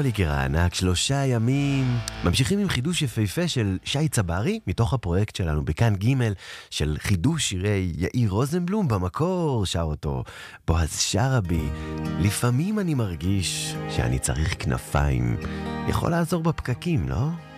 פוליקר הענק, 3 ימים. ממשיכים עם חידוש יפהפה של שי צברי, מתוך הפרויקט שלנו בכאן ג' של חידוש שירי יאיר רוזנבלום. במקור שר אותו בועז שרעבי. לפעמים אני מרגיש שאני צריך כנפיים. יכול לעזור בפקקים, לא?